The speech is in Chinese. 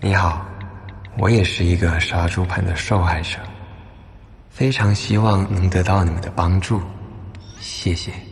你好，我也是一个杀猪盘的受害者，非常希望能得到你们的帮助，谢谢。